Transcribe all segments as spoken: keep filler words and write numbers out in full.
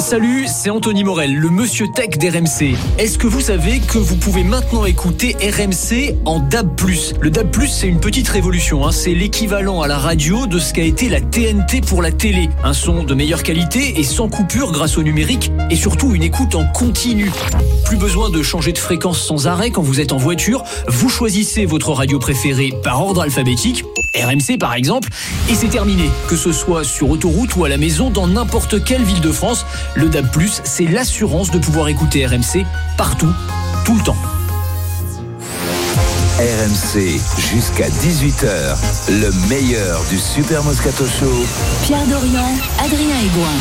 Salut, c'est Anthony Morel, le monsieur tech d'R M C. Est-ce que vous savez que vous pouvez maintenant écouter R M C en D A B plus? Le D A B plus, c'est une petite révolution, hein. C'est l'équivalent à la radio de ce qu'a été la T N T pour la télé. Un son de meilleure qualité et sans coupure grâce au numérique et surtout une écoute en continu. Plus besoin de changer de fréquence sans arrêt quand vous êtes en voiture. Vous choisissez votre radio préférée par ordre alphabétique, R M C par exemple, et c'est terminé. Que ce soit sur autoroute ou à la maison, dans n'importe quelle ville de France, le D A B plus, c'est l'assurance de pouvoir écouter R M C partout, tout le temps. R M C, jusqu'à dix-huit heures, le meilleur du Super Moscato Show. Pierre Dorian, Adrien Aigouin.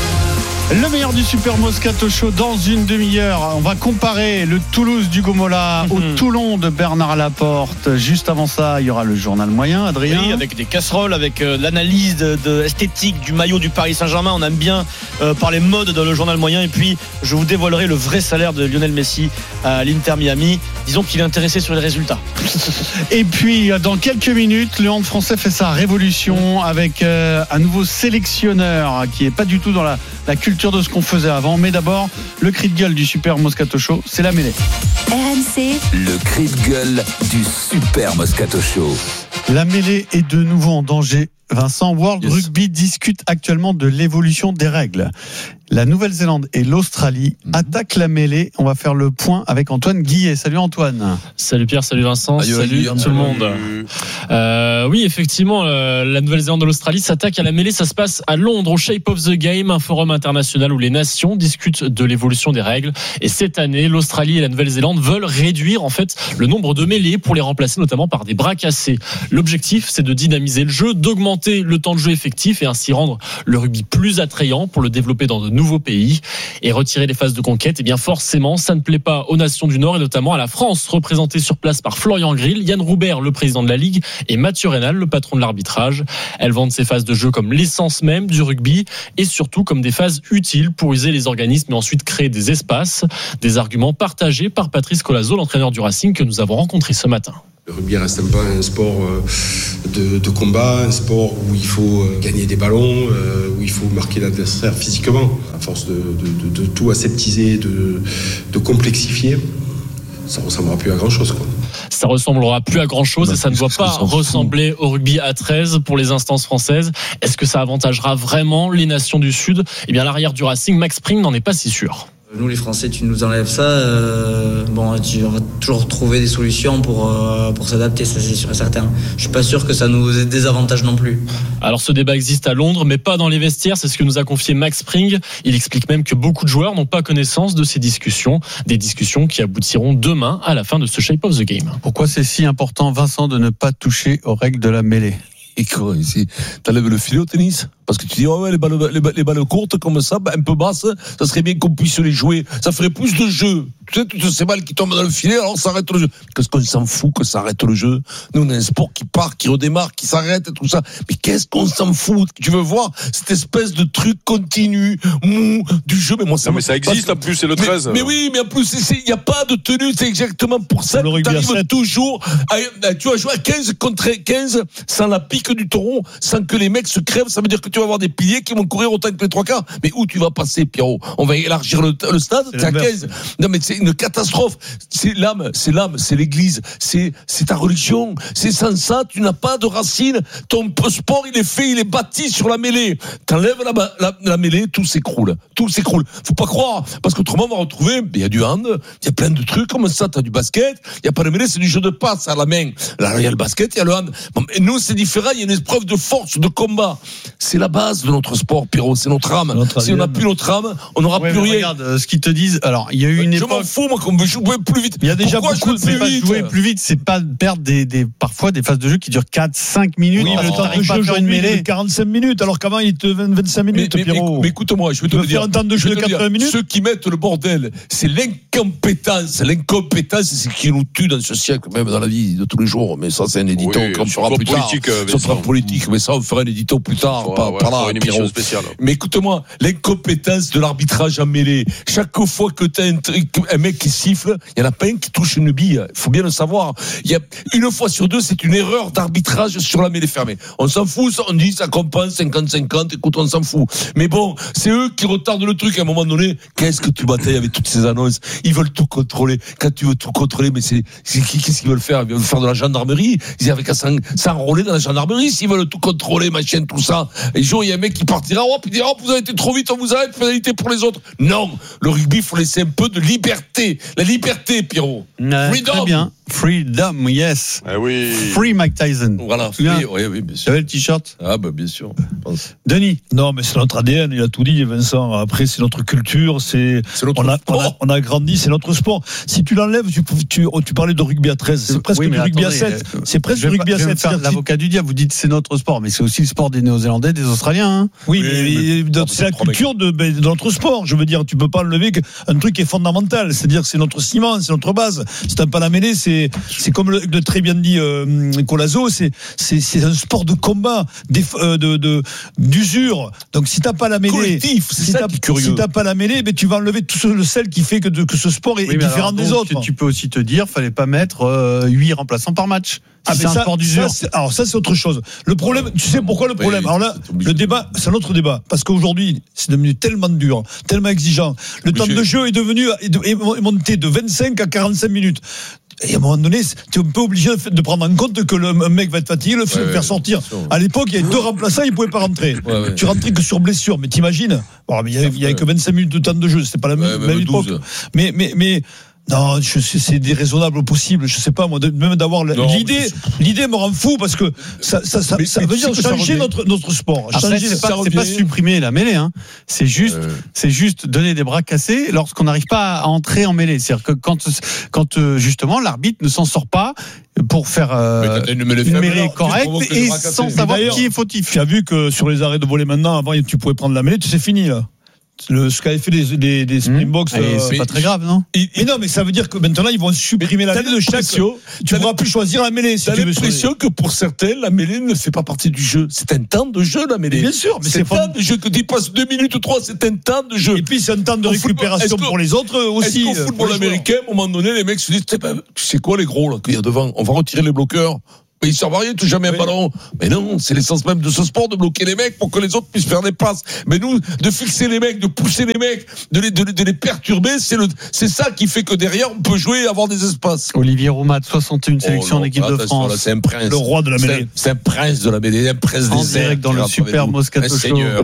Le meilleur du Super Moscato Show dans une demi-heure. On va comparer le Toulouse du Gomola mmh. au Toulon de Bernard Laporte. Juste avant ça, il y aura le journal moyen, Adrien. Oui, avec des casseroles, avec euh, l'analyse de, de esthétique du maillot du Paris Saint-Germain. On aime bien euh, parler mode dans le journal moyen. Et puis, je vous dévoilerai le vrai salaire de Lionel Messi à l'Inter Miami. Disons qu'il est intéressé sur les résultats. Et puis, dans quelques minutes, le hand français fait sa révolution avec euh, un nouveau sélectionneur qui n'est pas du tout dans la, la culture de ce qu'on faisait avant, mais d'abord le cri de gueule du Super Moscato Show, c'est la mêlée. R M C, le cri de gueule du Super Moscato Show. La mêlée est de nouveau en danger. Vincent, World yes. Rugby discute actuellement de l'évolution des règles. La Nouvelle-Zélande et l'Australie mmh. attaquent la mêlée. On va faire le point avec Antoine Guillet. Salut Antoine. Salut Pierre, salut Vincent, Aïe, salut aïe, tout le monde. Euh, oui, effectivement, euh, la Nouvelle-Zélande et l'Australie s'attaquent à la mêlée. Ça se passe à Londres, au Shape of the Game, un forum international où les nations discutent de l'évolution des règles. Et cette année, l'Australie et la Nouvelle-Zélande veulent réduire en fait le nombre de mêlées pour les remplacer notamment par des bras cassés. L'objectif, c'est de dynamiser le jeu, d'augmenter le temps de jeu effectif et ainsi rendre le rugby plus attrayant pour le développer dans de nouveaux pays et retirer les phases de conquête. Et bien forcément, ça ne plaît pas aux nations du Nord et notamment à la France, représentée sur place par Florian Grill, Yann Roubert, le président de la Ligue, et Mathieu Reynal, le patron de l'arbitrage. Elles vendent ces phases de jeu comme l'essence même du rugby et surtout comme des phases utiles pour user les organismes et ensuite créer des espaces. Des arguments partagés par Patrice Colazo, l'entraîneur du Racing que nous avons rencontré ce matin. Le rugby reste un peu un sport de, de combat, un sport où il faut gagner des ballons, où il faut marquer l'adversaire physiquement. À force de, de, de, de tout aseptiser, de, de complexifier, ça ne ressemblera plus à grand-chose, quoi. Ça ressemblera plus à grand-chose bah, et ça ne doit pas ressembler au rugby à treize pour les instances françaises. Est-ce que ça avantagera vraiment les nations du Sud ? Eh bien, l'arrière du Racing, Max Spring, n'en est pas si sûr. Nous les Français, tu nous enlèves ça, euh, bon, tu vas toujours trouver des solutions pour, euh, pour s'adapter, ça c'est sûr et certain. Je suis pas sûr que ça nous désavantage non plus. Alors ce débat existe à Londres, mais pas dans les vestiaires, c'est ce que nous a confié Max Spring. Il explique même que beaucoup de joueurs n'ont pas connaissance de ces discussions, des discussions qui aboutiront demain à la fin de ce Shape of the Game. Pourquoi c'est si important, Vincent, de ne pas toucher aux règles de la mêlée ? Et quoi, ici, t'enlèves le filet au tennis? Parce que tu dis, oh ouais, les balles, les balles, les balles courtes comme ça, un peu basses, ça serait bien qu'on puisse les jouer. Ça ferait plus de jeu. Tu sais, toutes ces balles qui tombent dans le filet, alors ça arrête le jeu. Qu'est-ce qu'on s'en fout que ça arrête le jeu? Nous, on a un sport qui part, qui redémarre, qui s'arrête et tout ça. Mais qu'est-ce qu'on s'en fout? Tu veux voir cette espèce de truc continu, mou, du jeu? Mais moi, ça non, mais ça existe, en plus, c'est le treize. Mais, mais oui, mais en plus, il n'y a pas de tenue, c'est exactement pour ça que t'arrives toujours à, à, tu vas jouer à quinze contre quinze sans la pique du taureau, sans que les mecs se crèvent. Ça veut dire que tu vas avoir des piliers qui vont courir autant que les trois quarts. Mais où tu vas passer, Pierrot? On va élargir le, le stade, c'est à quinze. Non, mais c'est une catastrophe. C'est l'âme, c'est l'âme, c'est l'église, c'est, c'est ta religion. C'est sans ça, tu n'as pas de racines. Ton sport, il est fait, il est bâti sur la mêlée. T'enlèves la, la, la mêlée, tout s'écroule. Tout s'écroule. Faut pas croire. Parce qu'autrement, on va retrouver, il y a du hand, il y a plein de trucs comme ça. T'as du basket, il y a pas de mêlée, c'est du jeu de passe à la main. Là, il y a le basket, il y a le hand. Bon, et nous, c'est différent, il y a une épreuve de force, de combat. C'est la base de notre sport, Pierrot, c'est notre âme. Notre si on n'a plus notre âme, on n'aura ouais, plus rien. Regarde, euh, ce qu'ils te disent, alors, il y a eu une je époque. Je m'en fous, moi, qu'on veut jouer plus vite. Il y a déjà Pourquoi beaucoup de plus pas vite jouer plus vite, c'est pas perdre des, des, parfois des phases de jeu qui durent quatre, cinq minutes. Oui, mais le temps de jeu, aujourd'hui, il est de quarante-cinq minutes, alors qu'avant, il était de vingt, vingt-cinq minutes, mais, mais, Pierrot. Mais, mais écoute-moi, je vais te le dire. Faire un temps de jeu de quatre-vingts minutes. Ceux qui mettent le bordel, c'est l'incompétence. L'incompétence, c'est ce qui nous tue dans ce siècle, même dans la vie de tous les jours. Mais ça, c'est un édito oui, qu'on fera plus tard. Euh, ça sera politique, mais ça, on fera un édito plus tard. Pas, voilà, ouais, voilà, une émission Pierrot. spéciale. Mais écoute-moi, l'incompétence de l'arbitrage en mêlée. Chaque fois que t'as un, un mec qui siffle, il y en a pas un qui touche une bille. Il faut bien le savoir. Il y a une fois sur deux, c'est une erreur d'arbitrage sur la mêlée fermée. On s'en fout, on dit ça compense cinquante cinquante. Écoute, on s'en fout. Mais bon, c'est eux qui retardent le truc à un moment donné. Qu'est-ce que tu batailles avec toutes ces annonces? Ils veulent tout contrôler. Quand tu veux tout contrôler, mais c'est, c'est qu'est-ce qu'ils veulent faire? Ils veulent faire de la gendarmerie. Ils avaient qu'à s'enrôler dans la gendarmerie s'ils veulent tout contrôler, machin, tout ça. Et jour, il y a un mec qui partira, hop, il dira, oh, vous avez été trop vite, on vous arrête, pénalité pour les autres. Non, le rugby, il faut laisser un peu de liberté. La liberté, Pierrot. Euh, Freedom. Très bien. Freedom, yes. Eh oui. Free Mike Tyson. Voilà. Tu Oui, oui, oui, bien sûr. Tu avais le t-shirt? Ah, bah, bien sûr. Denis. Non, mais c'est notre A D N, il a tout dit, Vincent. Après, c'est notre culture, c'est, c'est notre on a, sport. on a, on a grandi, c'est notre sport. Si tu l'enlèves, tu, tu, tu parlais de rugby à treize, c'est presque oui, du rugby attendez, à sept. euh, C'est presque du rugby à sept. Faire l'avocat du diable, vous dites c'est notre sport, mais c'est aussi le sport des Néo-Zélandais, des Australiens. Hein. Oui, oui, mais, mais c'est la culture de, de notre sport. Je veux dire, tu peux pas enlever un truc qui est fondamental. C'est-à-dire, c'est notre ciment, c'est notre base. Si t'as pas la mêlée, c'est, c'est comme le, le très bien dit euh, Colazo, c'est, c'est, c'est un sport de combat, euh, de, de, d'usure. Donc, si t'as pas la mêlée, collectif, c'est si, ça t'as, qui est curieux. si t'as pas la mêlée, ben, tu vas enlever tout ce, le sel qui fait que, de, que ce sport est, oui, est différent alors, des donc, autres. Tu peux aussi te dire, fallait pas mettre euh, huit remplaçants par match. Ah, c'est mais un ça, sport d'usure. ça, c'est, alors ça c'est autre chose. Le problème, tu sais pourquoi le problème? Oui, Alors là, le débat, c'est un autre débat, parce qu'aujourd'hui, c'est devenu tellement dur, tellement exigeant. Le temps de jeu est devenu est monté de vingt-cinq à quarante-cinq minutes. Et à un moment donné, tu es un peu obligé de prendre en compte que le un mec va être fatigué, le ouais, faire ouais, sortir. À l'époque, il y avait deux remplaçants, ils pouvaient pas rentrer. Ouais, ouais. Tu rentrais que sur blessure, mais t'imagines? Bon, mais il y avait, il y avait que vingt-cinq minutes de temps de jeu, c'était pas la ouais, même, même époque. Mais, mais, mais. Non, je sais, c'est déraisonnable au possible. Je sais pas, moi, de, même d'avoir non, l'idée, l'idée me rend fou parce que ça, ça, ça, mais, ça mais veut dire changer notre, notre sport. Après, changer, c'est, pas, c'est pas supprimer la mêlée, hein. C'est juste, euh... c'est juste donner des bras cassés lorsqu'on n'arrive pas à entrer en mêlée. C'est-à-dire que quand, quand justement l'arbitre ne s'en sort pas pour faire euh, une mêlée, une mêlée correcte et sans savoir qui est fautif. Tu as vu que sur les arrêts de volée maintenant, avant, tu pouvais prendre la mêlée, tu sais fini là. Le, ce qu'avaient fait des, des, des Springboks, mmh. euh, c'est pas très grave, non? Et, et non, mais ça veut dire que maintenant ils vont supprimer la mêlée de chaque. Tu pourras plus choisir la mêlée. Si t'as tu veux l'impression que pour certains, la mêlée ne fait pas partie du jeu. C'est un temps de jeu, la mêlée. Mais bien sûr, mais c'est, c'est un temps de jeu que tu passes deux minutes ou trois, c'est un temps de jeu. Et puis c'est un temps de au récupération football, pour les autres aussi. Est-ce qu'au football américain, à un moment donné, les mecs se disent, tu sais quoi, les gros là qu'il y a devant, on va retirer les bloqueurs. Mais ils servent à rien, touche jamais un oui. ballon. Mais non, c'est l'essence même de ce sport, de bloquer les mecs pour que les autres puissent faire des passes. Mais nous, de fixer les mecs, de pousser les mecs, de les, de, de les perturber, c'est le, c'est ça qui fait que derrière, on peut jouer et avoir des espaces. Olivier Roumat, soixante et une sélections oh, en équipe de France. Là, c'est un prince. Le roi de la mêlée. C'est, c'est un prince de la mêlée, un prince en des airs. Direct dans le super Moscato Show. Seigneur.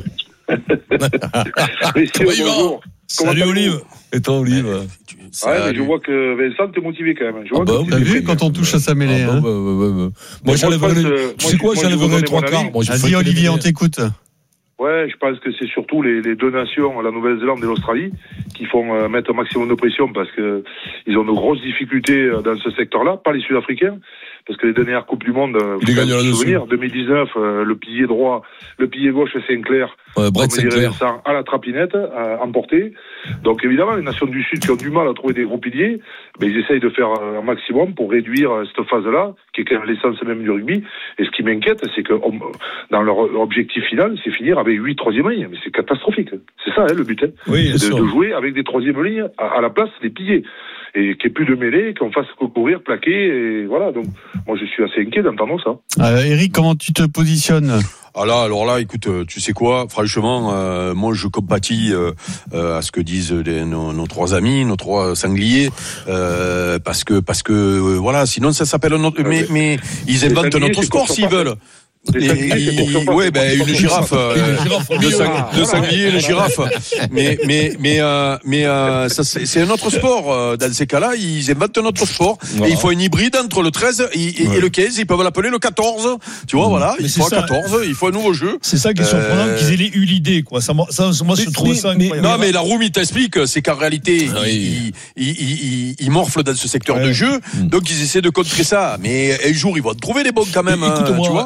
Comment il va? Salut Olive. Et toi Olive? Ouais, mais je vois que Vincent t'es motivé quand même. Je vois ah bah, t'as vu quand on touche à sa mêlée. Ah hein. bah, bah, bah, bah. Moi, j'enlèverais les... euh, tu sais quoi, j'enlèverais les trois quarts. Vas-y Olivier, on t'écoute. Ouais, je pense que c'est surtout les, les deux nations, la Nouvelle-Zélande et l'Australie, qui font euh, mettre un maximum de pression parce que ils ont de grosses difficultés dans ce secteur-là, pas les Sud-Africains. Parce que les dernières Coupes du Monde, euh, il gagne souvenir, deux mille dix-neuf, euh, le pilier droit, le pilier gauche, Sinclair, ouais, Brett Sinclair, à la trapinette, euh, emporté. Donc évidemment, les nations du Sud qui ont du mal à trouver des gros piliers, mais ils essayent de faire un maximum pour réduire cette phase-là, qui est quand même l'essence même du rugby. Et ce qui m'inquiète, c'est que on, dans leur objectif final, c'est finir avec huit troisième lignes. Mais c'est catastrophique. C'est ça, hein, le but. Hein. Oui, c'est de, de jouer avec des troisième lignes à, à la place des piliers. Et qu'il n'y ait plus de mêlée, qu'on fasse courir, plaquer, et voilà. Donc, moi, je suis assez inquiet d'entendre ça. Euh, Eric, comment tu te positionnes? Ah là, alors là, écoute, tu sais quoi, franchement, euh, moi je compatis euh, euh, à ce que disent les, nos, nos trois amis, nos trois sangliers, euh, parce que parce que euh, voilà, sinon ça s'appelle un autre. Mais mais ils inventent notre sport s'ils veulent. Et, et, ouais, ben une girafe, euh, le, sang, le sanglier, le girafe. Mais mais mais euh, mais euh, ça c'est, c'est un autre sport. Euh, dans ces cas-là, ils inventent un autre sport. Voilà. Et il faut un hybride entre le treize et, et, ouais. et le quinze. Ils peuvent l'appeler le quatorze. Tu vois, mmh. voilà. Mais il faut un quatorze. Il faut un nouveau jeu. C'est ça qui est surprenant euh... qu'ils aient eu l'idée, quoi. Ça, ça moi, je trouve ça incroyable. Non, mais la room, il t'explique, c'est qu'en réalité, ah, oui. ils, ils, ils, ils morflent dans ce secteur ouais. de jeu. Mmh. Donc ils essaient de contrer ça. Mais un jour, ils vont trouver les bons quand même. Écoute-moi, tu vois. Eric, le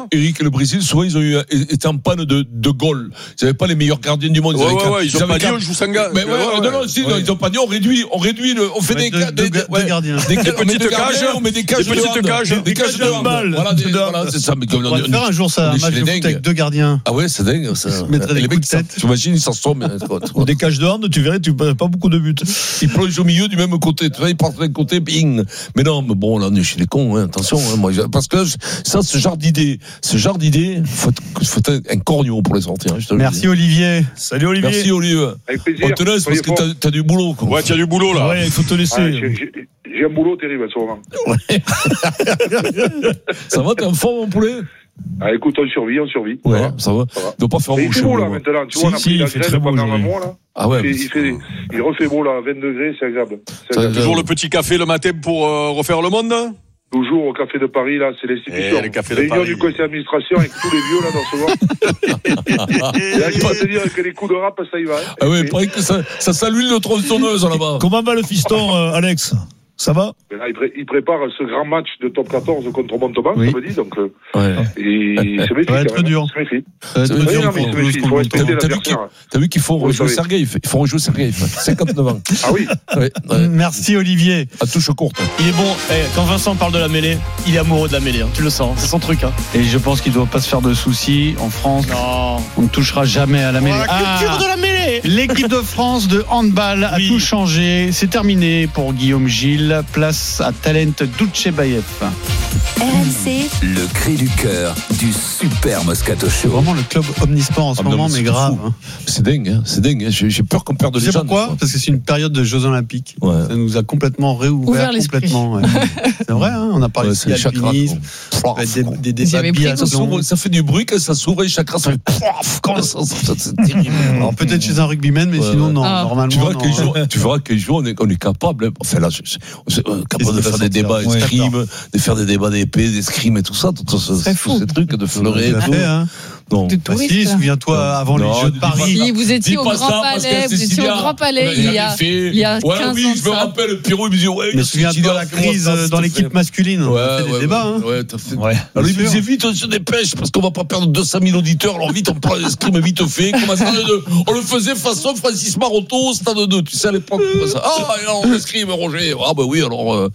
Brésil, souvent, ils ont eu, étaient en panne de, de goal. Ils n'avaient pas les meilleurs gardiens du monde. Ils, ouais, avaient ouais, quatre, ouais, ils ont pas dit, on joue sans gars. Mais ouais, ouais, non, non, si, ouais. non, ils ont pas dit, on réduit, on réduit le, on fait des, deux, des, deux, ouais, deux gardiens. Des, des petites cages, on met des cages des petites cages, des cages de handball. Voilà, des, voilà, c'est ça. Mais on va faire un jour ça, un match de foot avec deux gardiens. Ah ouais, c'est dingue, ça. Ils mettraient des coups de tête. T'imagines, ils s'en sortent. Ou des cages de hand, tu verrais, tu pas beaucoup de buts. Ils plongent au milieu du même côté. Tu vois, ils partent d'un côté, bing. Mais non, mais bon, là, on est chez les cons, hein, attention, hein, moi, parce que ça, ce genre d'idée, ce genre d'idée, faut, faut être un corneau pour les sortir. Merci Olivier. Salut Olivier. Merci Olivier. Avec plaisir. On te laisse parce que t'as, t'as du boulot. Quoi. Ouais, tu as du boulot là. Ouais, il faut te laisser. Ah, j'ai, j'ai, j'ai un boulot terrible en ce moment. Ouais. Ça va, t'es en forme, mon poulet? Ah, écoute, on survit, on survit. Ouais, ça va. ça va. Ça va. Ne pas faire Mais beau il fait beau là maintenant, tu si, vois, on a si, pris la il fait grêle très beau, pendant un oui. mois là. Ah ouais. Il, fait, il, fait, il refait beau là, vingt degrés, c'est agréable. C'est Ça, agréable. Toujours le petit café le matin pour euh, refaire le monde. Toujours au Café de Paris, là, c'est l'institution. Eh, le Café de Réunion Paris. du conseil d'administration avec tous les vieux là dans ce moment. Et là, je peux te dire que les coups de rap, ça y va. Hein. Ah ouais, il paraît que ça, ça sent l'huile de tronçonneuse là-bas. Comment va le fiston, euh, Alex? Ça va? Mais là, il, pré- il prépare ce grand match de top quatorze contre Montauban, Oui. ça me dit, donc. Euh, Ouais. et il se méfie. Ça va être quand même, dur. Il se méfie. Ça va être Oui, dur non, pour mais il se Toulouse méfie, il contre faut respecter Montauban. T'as vu, l'adversaire. t'as vu qu'il faut Oui, rejouer ça Sergueï? Ils font rejouer Sergueï. cinquante-neuf ans. Ah oui. Ouais, ouais. Merci Olivier. À touche courte. Il est bon. Eh, quand Vincent parle de la mêlée, il est amoureux de la mêlée. Hein. Tu le sens. C'est son truc. Hein. Et je pense qu'il ne doit pas se faire de soucis. En France, Non. on ne touchera jamais à la mêlée. La culture Ah, de la mêlée. l'équipe de France de handball a Oui. tout changé. C'est terminé pour Guillaume Gilles. Place à Talent Dutchebaev. R M C, Le cri du cœur du Super Moscato C'est Show. vraiment le club omnisport en ce Ah, non, moment, mais mais c'est grave. fou. hein. C'est dingue, hein. C'est dingue. Hein. J'ai, j'ai peur qu'on perde Tu les sais gens. pourquoi? Parce que c'est une période de Jeux Olympiques. Ouais. Ça nous a complètement réouvert Ouvert l'esprit. complètement. ouais. C'est vrai, hein, on a parlé Ouais, de c'est les chakras. alpinisme, quoi. des, des, des Vous débats avez de pris Ça, biathlon. s'ouvre, ça fait du bruit quand ça s'ouvre et les chakras, ça fait pouf, comme ça, ça, ça, c'est terrible. Alors peut-être chez un rugbyman, mais Ouais, sinon ouais. non. Ah. Normalement, Tu verras non, qu'un hein. jour, tu verras qu'un jour on est, on est capable, hein. Enfin là, je- je- on est euh, capable de Qu'est-ce faire qui des va débats sortir? escrimes, de faire des débats d'épée, d'escrime et tout ça, tout, tout, ce- serait tous fou. ces trucs, de fleurer et Tout à tout. fait, hein. Non. De Bah touristes. si, souviens-toi, avant Non, les Jeux ne de dis pas Paris. Si vous étiez Dis au pas Grand ça, parce Palais, que vous étiez au Cécilia, Grand Palais on il y jamais a, fait. il y a Ouais, quinze oui, ans. je de me ça. rappelle, Pierrot, il me disait, ouais, Mais souviens-toi Cécilia, la comment crise ça, euh, s'il dans te l'équipe plaît. masculine. On a fait des ouais, débats. hein. ouais, t'as fait. Ouais. Alors il me Bien disait sûr. vite, on se dépêche parce qu'on va pas perdre deux cent mille auditeurs. Alors vite, on prend l'escrime vite fait. Comment ça, le- on le faisait façon Francis Maroto au stade deux. Tu sais à l'époque. Comment ça. Ah, et alors l'escrime, Roger. Ah bah oui, alors. Euh...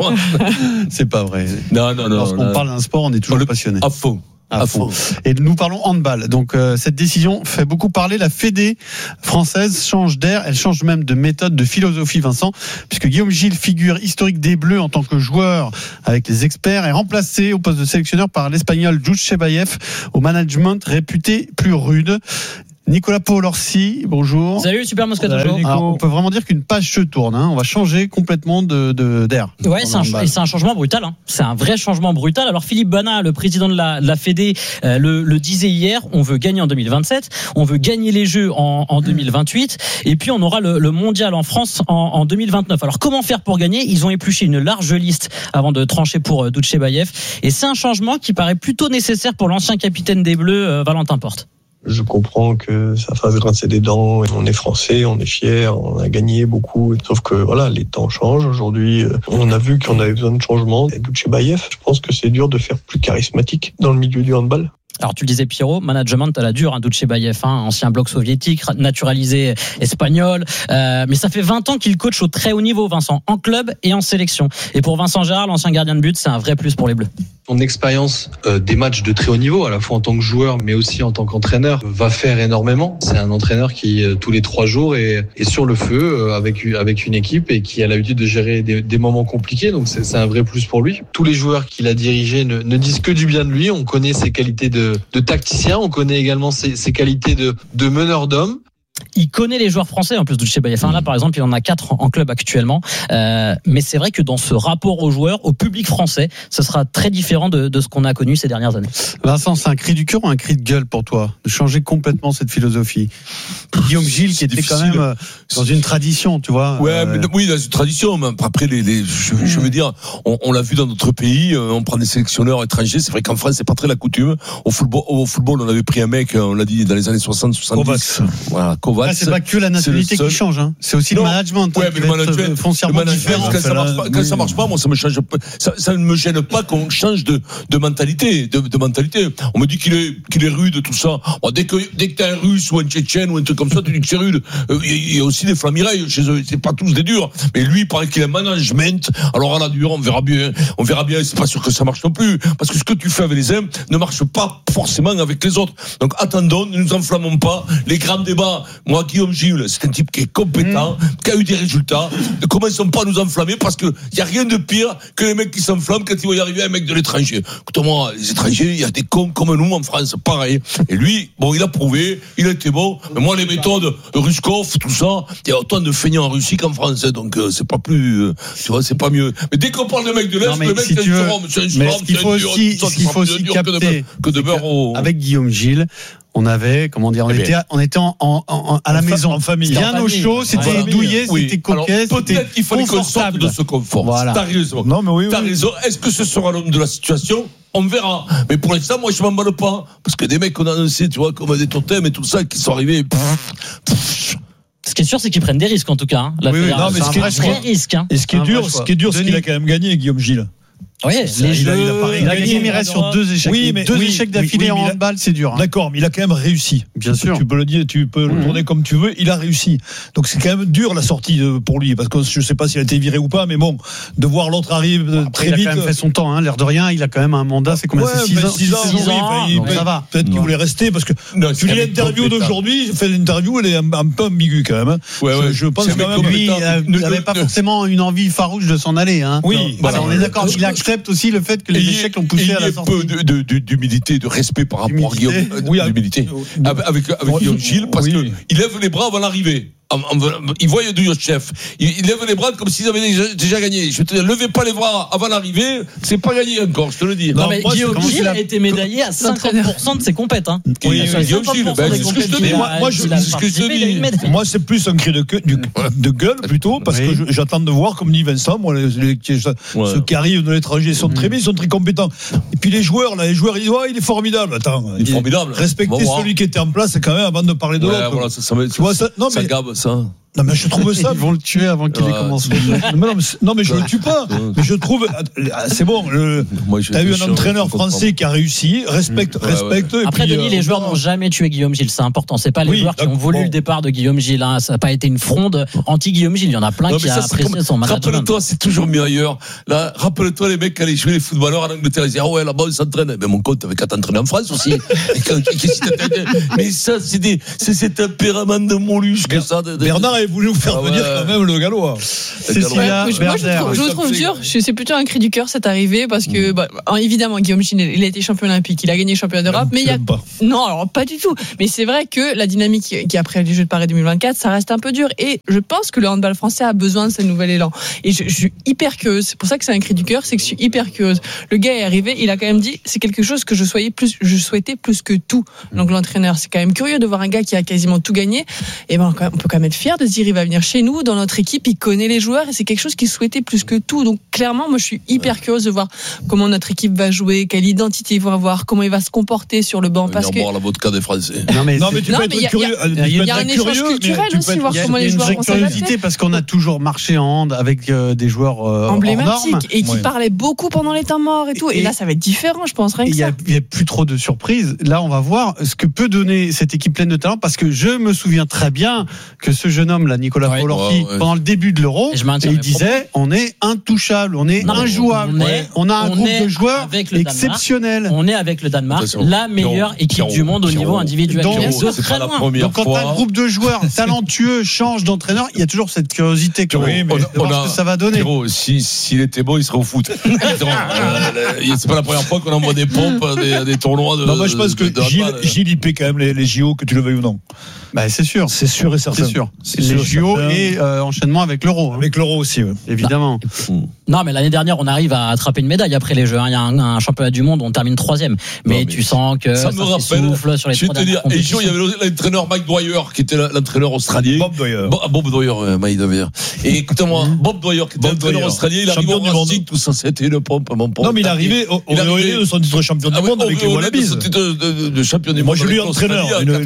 C'est pas vrai. non, non, non. Lorsqu'on là, parle d'un sport, on est toujours le- passionné. à fond. À fond. Et nous parlons handball. Donc euh, cette décision fait beaucoup parler. La Fédé française change d'air, elle change même de méthode, de philosophie, Vincent, puisque Guillaume Gilles, figure historique des Bleus en tant que joueur avec les experts, est remplacé au poste de sélectionneur par l'Espagnol Dutchebaev, au management réputé plus rude. Nicolas Paul-Orsi, bonjour. Salut, Super Moscato Show. Alors, on peut vraiment dire qu'une page se tourne. Hein. On va changer complètement de, de, d'air. Ouais, c'est un, et c'est un changement brutal. Hein. C'est un vrai changement brutal. Alors Philippe Bana, le président de la, de la Fédé, euh, le, le disait hier. On veut gagner en deux mille vingt-sept, on veut gagner les Jeux en, en deux mille vingt-huit, et puis on aura le, le mondial en France en, en deux mille vingt-neuf. Alors comment faire pour gagner? Ils ont épluché une large liste avant de trancher pour euh, Dutchebaev, et c'est un changement qui paraît plutôt nécessaire pour l'ancien capitaine des Bleus, euh, Valentin Porte. Je comprends que ça fasse grincer des dents. On est français, on est fiers, on a gagné beaucoup. Sauf que voilà, les temps changent. Aujourd'hui, on a vu qu'on avait besoin de changement. Et Dutchebaev, je pense que c'est dur de faire plus charismatique dans le milieu du handball. Alors tu le disais Pierrot, management à la dure, hein, Dutchebaev, hein, ancien bloc soviétique, naturalisé espagnol, euh, mais ça fait vingt ans qu'il coach au très haut niveau, Vincent, en club et en sélection. Et pour Vincent Gérard, l'ancien gardien de but, c'est un vrai plus pour les Bleus. Son expérience euh, des matchs de très haut niveau, à la fois en tant que joueur, mais aussi en tant qu'entraîneur, va faire énormément. C'est un entraîneur qui, euh, tous les trois jours, est, est sur le feu euh, avec, avec une équipe et qui a l'habitude de gérer des, des moments compliqués. Donc c'est, c'est un vrai plus pour lui. Tous les joueurs qu'il a dirigés ne, ne disent que du bien de lui. On connaît ses qualités de, de tacticien, on connaît également ses, ses qualités de, de meneur d'hommes. Il connaît les joueurs français en plus de Dutchebaev. Enfin, là, par exemple, il en a quatre en club actuellement. Euh, mais c'est vrai que dans ce rapport aux joueurs, au public français, ce sera très différent de, de ce qu'on a connu ces dernières années. Vincent, c'est un cri du cœur ou un cri de gueule pour toi de changer complètement cette philosophie? Guillaume Gilles, qui était difficile. quand même euh, dans une tradition, tu vois. Ouais, euh, mais, oui, dans une tradition. Mais après, les, les, je, je veux dire, on, on l'a vu dans notre pays. euh, On prend des sélectionneurs étrangers. C'est vrai qu'en France, c'est pas très la coutume. Au football, au football, on avait pris un mec, on l'a dit, dans les années soixante, soixante-dix. Kovacs. Voilà, Kovacs. Ah, c'est pas que la nationalité qui change, hein. C'est aussi non. le management. Ouais, hein, mais le management, foncièrement le management, différent. quand ça marche pas, quand oui. ça marche pas, moi, ça me change pas. Ça, ça ne me gêne pas qu'on change de, de mentalité, de, de mentalité. On me dit qu'il est, qu'il est rude, tout ça. Bon, dès que, dès que t'es un Russe ou un Tchétchène ou un truc comme ça, tu dis que c'est rude. Il euh, y, y a aussi des flamirailles chez eux. C'est pas tous des durs. Mais lui, il paraît qu'il a un management. Alors, à la dure, on verra bien. On verra bien. C'est pas sûr que ça marche non plus. Parce que ce que tu fais avec les uns ne marche pas forcément avec les autres. Donc, attendons, ne nous enflammons pas. Les grands débats. Moi, Guillaume Gilles, c'est un type qui est compétent, mmh. qui a eu des résultats. Ne commençons pas à nous enflammer parce que y a rien de pire que les mecs qui s'enflamment quand ils vont y arriver un mec de l'étranger. Écoute-moi, les étrangers, il y a des cons comme nous en France, pareil. Et lui, bon, il a prouvé, il a été bon. Mais moi, les méthodes Ruskov, tout ça, il y a autant de feignants en Russie qu'en France. Donc, euh, c'est pas plus, euh, tu vois, c'est pas mieux. Mais dès qu'on parle de mecs de l'Est, le mec, si c'est un surhomme, c'est un surhomme, ce qu'il faut aussi, ce qu'il faut aussi capter, que de beurre au... avec Guillaume Gilles, on avait, comment dire, on eh était, à, on était en, en, en, à la en maison, en famille, bien au chaud, c'était voilà. douillet, oui. c'était coquet, Alors, peut-être qu'il fallait qu'on sorte de ce confort. Voilà. T'as raison. Non, mais oui, T'as oui. raison. Est-ce que ce sera l'homme de la situation? On verra. Mais pour l'instant, moi, je m'emballe pas. Parce que des mecs qu'on a annoncés, tu vois, comme des totems et tout ça, qui sont arrivés, pff, pff. Ce qui est sûr, c'est qu'ils prennent des risques, en tout cas. Hein. La oui, oui, non, mais c'est ce un qui est vrai, vrai risque. Hein. Et ce qui est un dur, ce qui est dur, c'est qu'il a quand même gagné, Guillaume Gilles. Oui, les jeux, il a, il a, pas il a gagné, mais il reste sur deux échecs. Oui, mais deux oui, échecs d'affilée oui, oui, en handball, c'est dur. Hein. D'accord, mais il a quand même réussi. Bien sûr. Tu peux le dire, tu peux mmh. le tourner comme tu veux. Il a réussi. Donc c'est quand même dur la sortie pour lui, parce que je sais pas s'il a été viré ou pas, mais bon, de voir l'autre arriver bon, très il vite. Il a quand même fait son temps, hein, l'air de rien. Il a quand même un mandat. C'est combien? Ouais, c'est six ans. six ans. six ans. Oui, Non, ça va. Peut-être qu'il voulait rester, parce que non, tu lis l'interview d'aujourd'hui. Fait l'interview, elle est un, un peu ambiguë quand même. Hein. Ouais, ouais. Je pense quand même. Lui, il n'avait pas forcément une envie farouche de s'en aller. Hein. Oui. Voilà, on est d'accord. Il accepte aussi le fait que les échecs l'ont poussé. Il y a peu de, de, de, d'humilité, de respect par rapport à Guillaume. Oui, d'humilité. Avec, avec, avec Guillaume Gilles, parce oui. qu'il lève les bras avant l'arrivée. Il voit le chef. Il, il lève les bras comme s'ils avaient déjà, déjà gagné. Je te dis, levez pas les bras avant l'arrivée, c'est pas gagné encore, je te le dis. Non, non mais moi, Guillaume Gilles a été médaillé à cinquante pour cent de ses compètes. Hein. Oui, oui, Guillaume Gilles, ben, c'est ce que je te dis. Moi, moi je, c'est ce que je te dis. Moi, c'est plus un cri de, de, de gueule, plutôt, parce oui. que j'attends de voir, comme dit Vincent, moi, les, les, les, ouais. ceux qui arrivent de l'étranger sont très bien, ils sont très compétents. Et puis les joueurs, là, les joueurs, ils disent, oh, il est formidable. Attends, il est formidable. Respectez celui qui était en place, quand même, avant de parler de l'autre. Voilà, ça, ça, tu vois, ça, non, mais, ça gabe, ça. Non mais je trouve ça. Ils vont le tuer avant qu'il ait ouais. commencé. non, mais, non mais je le tue pas. Mais je trouve, c'est bon. Le, t'as eu un entraîneur français qui a réussi. Respecte, mmh. respecte. Ouais, ouais. Après, puis, Denis, euh, les joueurs n'ont jamais tué Guillaume Gilles. C'est important. C'est pas les oui, joueurs qui ont voulu bon. le départ de Guillaume Gilles. Hein. Ça n'a pas été une fronde anti-Guillaume Gilles. Il y en a plein non, qui a apprécié comme, son management. Rappelle-toi, c'est toujours mieux ailleurs. Là, rappelle-toi les mecs qui allaient jouer les footballeurs en Angleterre. Ils disaient, ah ouais, là-bas, on s'entraîne. Mais mon compte, t'avais qu'à t'entraîner en France aussi. Mais ça, c'est des, c'est ces tempéraments de mollusques, ça. Bernard avait voulu nous faire venir. Quand même le gallois. Cécilia, ouais, moi je trouve, je vous trouve dur. C'est plutôt un cri du cœur cette arrivée parce que bah, évidemment Guillaume Gilles il a été champion olympique, il a gagné championnat d'Europe, mais il y a pas. non alors pas du tout. Mais c'est vrai que la dynamique qui après les Jeux de Paris deux mille vingt-quatre, ça reste un peu dur et je pense que le handball français a besoin de ce nouvel élan. Et je, je suis hyper curieuse. C'est pour ça que c'est un cri du cœur, c'est que je suis hyper curieuse. Le gars est arrivé, il a quand même dit c'est quelque chose que je souhaitais plus, je souhaitais plus que tout. Donc l'entraîneur, c'est quand même curieux de voir un gars qui a quasiment tout gagné. Et ben on peut quand même être fier de se dire il va venir chez nous dans notre équipe, il connaît les joueurs et c'est quelque chose qu'il souhaitait plus que tout. Donc clairement, moi je suis hyper curieuse de voir comment notre équipe va jouer, quelle identité ils vont avoir, comment il va se comporter sur le banc. Parce que boire la vodka des Français. Non mais, non, mais tu non, peux mais être y a, curieux. Il y a, y a un échange culturel aussi, voir comment les joueurs vont s'adapter. Il y a une curiosité parce qu'on a toujours marché en hand avec euh, des joueurs euh, emblématiques et qui ouais. parlaient beaucoup pendant les temps morts et tout. Et, et là, ça va être différent, je pense. Rien que il y a, ça. Il y a plus trop de surprises. Là, on va voir ce que peut donner cette équipe pleine de talent parce que je me souviens très bien que ce jeune homme là, Nicolas ouais, Paul-Orti, ouais, ouais. pendant le début de l'Euro, et et il disait on est intouchable, on est non, injouable, on, est, on a un on groupe de joueurs exceptionnel. On est avec le Danemark, la meilleure non, équipe Pierrot, du monde au Pierrot, niveau individuel. Donc, c'est très loin. Donc quand un groupe de joueurs talentueux change d'entraîneur, il y a toujours cette curiosité. Oui, mais on a, ce que ça va donner. Pierrot, si s'il était bon, il serait au foot. C'est pas la première fois qu'on envoie des pompes, des, des tournois de. Non, moi je pense que Gilles, Gilles il paie quand même les, les J O, que tu le veuilles ou non. Bah c'est sûr, c'est sûr et certain. C'est sûr. C'est les, les J O et euh, enchaînement avec l'Euro. Hein. Avec l'Euro aussi, ouais. Évidemment. Non, mais l'année dernière, on arrive à attraper une médaille après les Jeux. Il y a un, un championnat du monde, on termine troisième. Mais, non, mais tu sens que ça, ça me rappelle sur les je vais te dire, et il y avait l'entraîneur Mike Dwyer qui était l'entraîneur australien. Bob Dwyer. Bob Dwyer, Mike Dwyer. Et écoute-moi, Bob Dwyer qui était l'entraîneur australien, il arrive au Racing, tout ça, c'était une pompe, mon pauvre. Non, mais il est arrivé au Réolé de son titre champion du monde avec les Wallabies. Son titre de champion du monde. Moi, je lui entraîneur. Une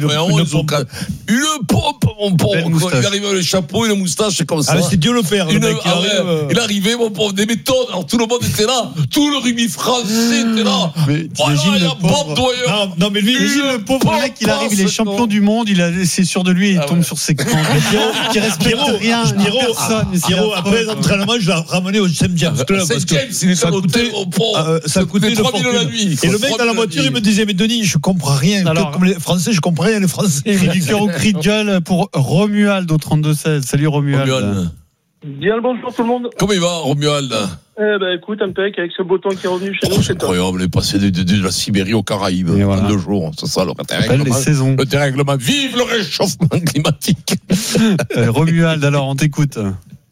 pompe, mon pauvre. Il arrivait avec le chapeau et le moustache, c'est comme ça. Ah, c'est Dieu le père, le mec. Il arrivait, mon pauvre, des méthodes. Alors, tout le monde était là. Tout le rugby français était là. Mais t'imagines le pauvre. Non, non, mais lui, imagine le pauvre mec, il arrive, il est champion du monde, il a, c'est sûr de lui, il tombe sur ses crans. Qui respecte rien, ni personne. Pierrot, après l'entraînement, je l'ai ramené au Saint James Club. Saint James, il est à l'hôtel, ça coûtait trois mille la nuit. Et le mec dans la voiture, il me disait, mais Denis, je comprends rien. Alors, comme les Français, je comprends rien, les Français. Cri du cœur ou cri de gueule pour Romuald au trente-deux seize. Salut Romuald. Bien le bonjour tout le monde. Comment il va, Romuald? Eh ben écoute, impec, avec ce beau temps qui est revenu chez oh, nous. C'est incroyable, il est passé de, de, de la Sibérie aux Caraïbes en voilà. deux jours. C'est ça le dérèglement. Les saisons. Le dérèglement. Vive le réchauffement climatique. euh, Romuald, alors on t'écoute.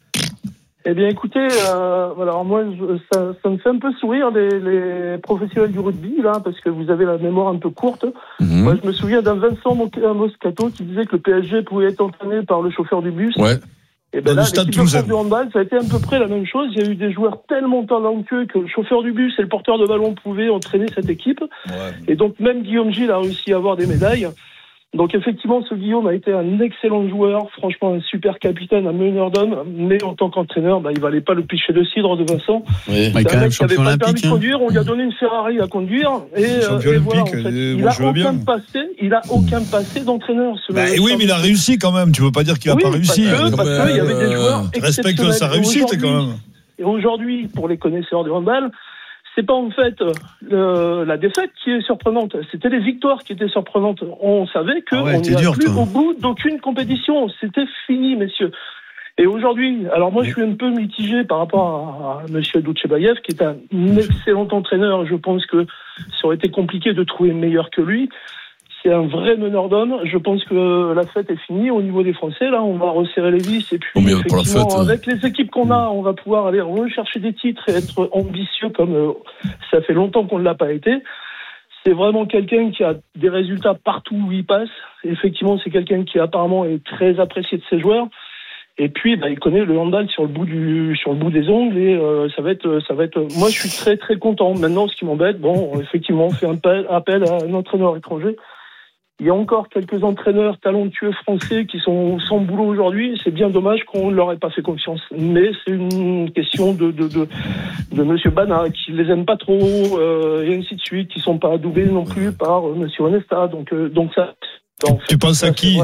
Eh bien écoutez, euh, alors moi je, ça, ça me fait un peu sourire les, les professionnels du rugby là, parce que vous avez la mémoire un peu courte. Mm-hmm. Moi je me souviens d'un Vincent Moscato qui disait que le P S G pouvait être entraîné par le chauffeur du bus. Ouais. Et ben là, l'équipe de France du handball, ça a été à peu près la même chose. Il y a eu des joueurs tellement talentueux que le chauffeur du bus et le porteur de ballon pouvaient entraîner cette équipe. Ouais. Et donc même Guillaume Gilles a réussi à avoir des médailles. Donc effectivement, ce Guillaume a été un excellent joueur, franchement un super capitaine, un meneur d'hommes, mais en tant qu'entraîneur, bah, il valait pas le pichet de cidre de Vincent. Oui, c'est un mec qui n'avait pas le permis de conduire, on lui a donné une Ferrari à conduire, et, euh, et voilà, en fait, il n'a aucun passé, il a aucun passé d'entraîneur. Bah, oui, mais il a réussi quand même, tu veux pas dire qu'il a oui, pas réussi. Parce qu'il euh, y avait des joueurs euh, respecte sa réussite quand même. Et aujourd'hui, pour les connaisseurs du handball, c'est pas en fait euh, la défaite qui est surprenante, c'était les victoires qui étaient surprenantes. On savait qu'on ah ouais, n'y a plus toi. Au bout d'aucune compétition, c'était fini, messieurs. Et aujourd'hui, alors moi je suis un peu mitigé par rapport à, à monsieur Doutchebaïev, qui est un excellent entraîneur. Je pense que ça aurait été compliqué de trouver meilleur que lui. C'est un vrai meneur d'hommes. Je pense que la fête est finie au niveau des Français. Là, on va resserrer les vis. Et puis, oh, effectivement, fête, avec les équipes qu'on a, on va pouvoir aller rechercher des titres et être ambitieux comme euh, ça fait longtemps qu'on ne l'a pas été. C'est vraiment quelqu'un qui a des résultats partout où il passe. Effectivement, c'est quelqu'un qui apparemment est très apprécié de ses joueurs. Et puis, bah, il connaît le handball sur le bout du, sur le bout des ongles et euh, ça va être, ça va être. Moi, je suis très très content. Maintenant, ce qui m'embête, bon, effectivement, on fait un appel, appel à un entraîneur étranger. Il y a encore quelques entraîneurs talentueux français qui sont sans boulot aujourd'hui. C'est bien dommage qu'on ne leur ait pas fait confiance. Mais c'est une question de, de, de, de monsieur Bana, qui les aime pas trop, euh, et ainsi de suite, qui sont pas adoubés non plus par euh, monsieur Onesta. Donc, euh, donc ça. En fait, tu penses à qui?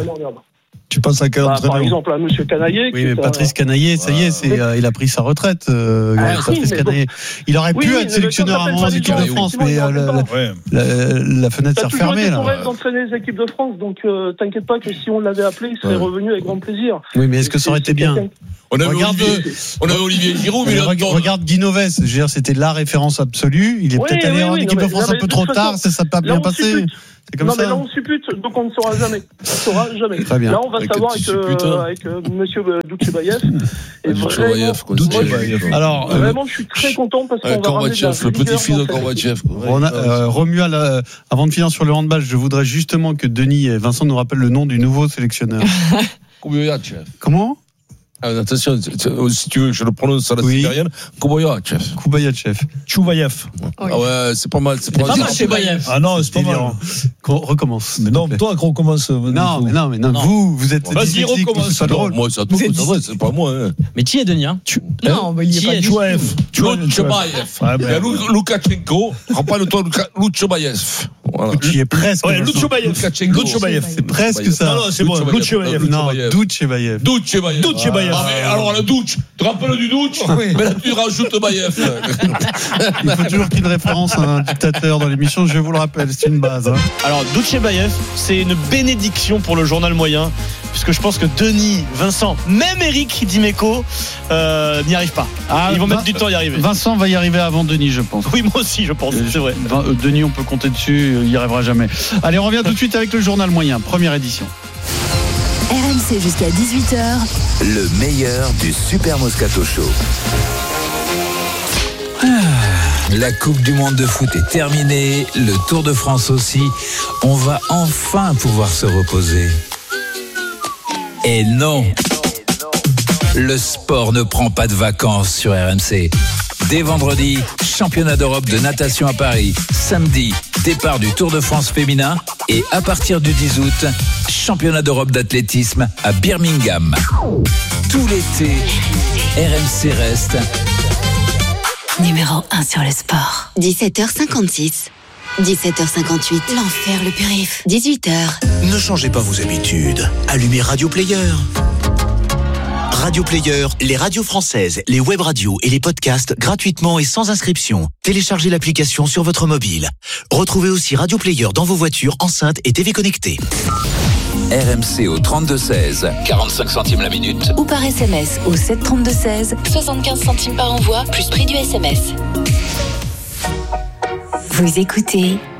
Tu penses à quel bah, entraîneur? Par exemple, à monsieur Canaillé. Oui, mais Patrice un... Canaillé, ça y est, c'est, euh, il a pris sa retraite. Euh, ah, Patrice si, Canaillé. Bon... Il aurait oui, pu être sélectionneur à un moment d'équipe de France, mais euh, la, ouais. la, la fenêtre s'est refermée. Il a d'entraîner les équipes de France, donc euh, t'inquiète pas que si on l'avait appelé, il serait ouais. revenu avec grand plaisir. Oui, mais est-ce que ça aurait été bien? On avait regarde, Olivier, on avait Olivier Giroud, mais regarde, regarde Guy Noves, je veux dire, c'était la référence absolue. Il est oui, peut-être allé oui, en oui, équipe de France un peu trop tard, ça s'est pas bien passé. C'est comme non, ça. mais là, on suppute, donc on ne saura jamais. On ne saura jamais. Très bien. Là, on va avec savoir avec, euh, avec euh, monsieur Doutchebaïev. Et vraiment, alors, euh, vraiment, je suis très content parce qu'on va ramener de la le petit-fils de Korvachev. Euh, Romuald, euh, avant de finir sur le handball, je voudrais justement que Denis et Vincent nous rappellent le nom du nouveau sélectionneur. Comment? Ah, attention, si tu veux, je le prononce à la oui. sibérienne. Kubayachev. Kubayachev. Chouvaïev. Oui. Ah ouais, c'est pas mal. C'est pas, pas mal, Chouvaïev. Ah non, c'est pas mal. Qu'on recommence. Mais non, toi, qu'on recommence. Non, mais non, mais non, non. Vous, vous êtes. Vas-y, recommence. C'est pas drôle. Moi, c'est toi, c'est vrai, c'est pas moi. Hein. Mais qui est Denis, hein? Non, mais il est pas Chouvaïev. Chouvaïev. Loukachenko. Rappelle-toi, Loutchebaïev. Tu es presque. Ouais, Loutchebaïev. Loutchebaïev. C'est presque ça. Non, non, c'est bon. Loutchebaïev. Non, Doutchebaïev. Doutchebaïev. Doutchebaïev. Alors, le Douche, tu te rappelles du Douche? Oui. Mais là, tu rajoutes Baïef. Il faut toujours qu'il y ait une référence à un dictateur dans l'émission, je vous le rappelle, c'est une base. Hein. Alors, Doutchebaïev, c'est une bénédiction pour le journal moyen, puisque je pense que Denis, Vincent, même Eric Dimeco euh, n'y arrivent pas. Ah, Ils vont Vin- mettre du temps à y arriver. Vincent va y arriver avant Denis, je pense. Oui, moi aussi, je pense, c'est vrai. Denis, on peut compter dessus, il n'y arrivera jamais. Allez, on revient tout de suite avec le journal moyen, première édition. R M C jusqu'à dix-huit heures. Le meilleur du Super Moscato Show. Ah, la Coupe du Monde de foot est terminée, le Tour de France aussi. On va enfin pouvoir se reposer. Et non, le sport ne prend pas de vacances sur R M C. Dès vendredi, championnat d'Europe de natation à Paris. Samedi, départ du Tour de France féminin. Et à partir du dix août, championnat d'Europe d'athlétisme à Birmingham. Tout l'été, R M C reste numéro un sur le sport. dix-sept heures cinquante-six. dix-sept heures cinquante-huit. L'enfer, le périph'. dix-huit heures. Ne changez pas vos habitudes. Allumez Radio Player. Radio Player, les radios françaises, les web radios et les podcasts gratuitement et sans inscription. Téléchargez l'application sur votre mobile. Retrouvez aussi Radio Player dans vos voitures, enceintes et T V connectées. R M C au trente-deux seize, quarante-cinq centimes la minute. Ou par S M S au sept trente-deux seize, soixante-quinze centimes par envoi, plus prix du S M S. Vous écoutez